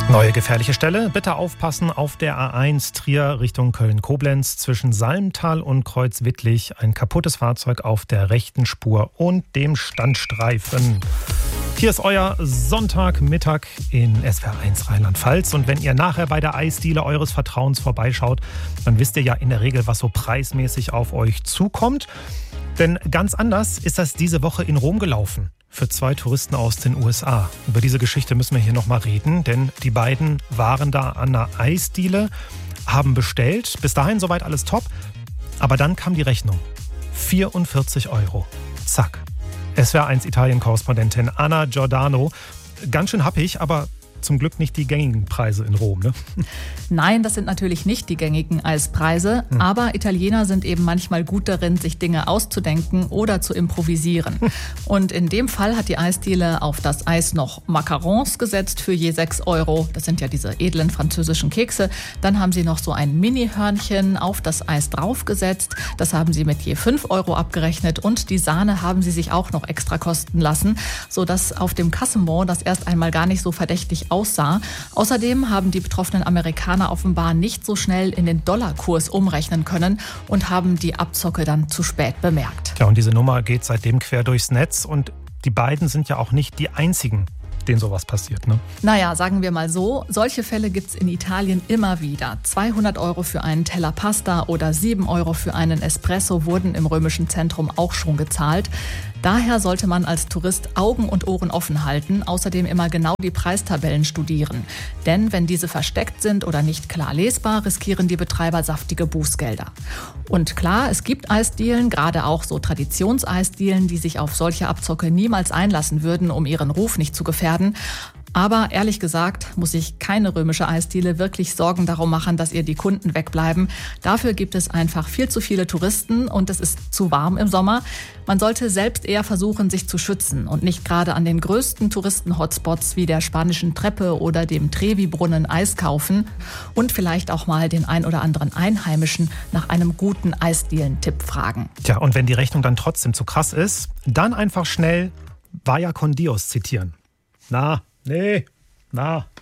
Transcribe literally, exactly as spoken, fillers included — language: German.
Neue gefährliche Stelle. Bitte aufpassen auf der A eins Trier Richtung Köln-Koblenz zwischen Salmtal und Kreuzwittlich. Ein kaputtes Fahrzeug auf der rechten Spur und dem Standstreifen. Hier ist euer Sonntagmittag in S W R eins Rheinland-Pfalz. Und wenn ihr nachher bei der Eisdiele eures Vertrauens vorbeischaut, dann wisst ihr ja in der Regel, was so preismäßig auf euch zukommt. Denn ganz anders ist das diese Woche in Rom gelaufen. Für zwei Touristen aus den U S A. Über diese Geschichte müssen wir hier nochmal reden, denn die beiden waren da an einer Eisdiele, haben bestellt. Bis dahin soweit alles top. Aber dann kam die Rechnung. vierundvierzig Euro. Zack. S W R eins Italien-Korrespondentin Anna Giordano. Ganz schön happig, aber zum Glück nicht die gängigen Preise in Rom, ne? Nein, das sind natürlich nicht die gängigen Eispreise, hm. aber Italiener sind eben manchmal gut darin, sich Dinge auszudenken oder zu improvisieren. Und in dem Fall hat die Eisdiele auf das Eis noch Macarons gesetzt für je sechs Euro. Das sind ja diese edlen französischen Kekse. Dann haben sie noch so ein Mini-Hörnchen auf das Eis draufgesetzt. Das haben sie mit je fünf Euro abgerechnet und die Sahne haben sie sich auch noch extra kosten lassen, sodass auf dem Kassenbon das erst einmal gar nicht so verdächtig aussah. Außerdem haben die betroffenen Amerikaner offenbar nicht so schnell in den Dollarkurs umrechnen können und haben die Abzocke dann zu spät bemerkt. Ja, und diese Nummer geht seitdem quer durchs Netz und die beiden sind ja auch nicht die einzigen, denen sowas passiert, ne? Naja, sagen wir mal so, solche Fälle gibt's in Italien immer wieder. zweihundert Euro für einen Teller Pasta oder sieben Euro für einen Espresso wurden im römischen Zentrum auch schon gezahlt. Daher sollte man als Tourist Augen und Ohren offen halten, außerdem immer genau die Preistabellen studieren. Denn wenn diese versteckt sind oder nicht klar lesbar, riskieren die Betreiber saftige Bußgelder. Und klar, es gibt Eisdielen, gerade auch so Traditionseisdielen, die sich auf solche Abzocke niemals einlassen würden, um ihren Ruf nicht zu gefährden. Aber ehrlich gesagt muss sich keine römische Eisdiele wirklich Sorgen darum machen, dass ihr die Kunden wegbleiben. Dafür gibt es einfach viel zu viele Touristen und es ist zu warm im Sommer. Man sollte selbst eher versuchen, sich zu schützen und nicht gerade an den größten Touristen-Hotspots wie der Spanischen Treppe oder dem Trevi-Brunnen Eis kaufen und vielleicht auch mal den ein oder anderen Einheimischen nach einem guten Eisdielen-Tipp fragen. Tja, und wenn die Rechnung dann trotzdem zu krass ist, dann einfach schnell Vaya con Dios zitieren. Na, nee, na,